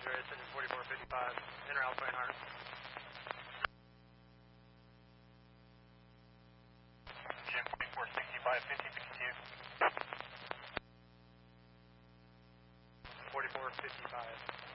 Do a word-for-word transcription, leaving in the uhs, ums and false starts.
Roger, it's engine forty-four fifty-five, inner Alpine Heart. Jim forty-four sixty-five, fifty fifty-two. forty-four fifty-five.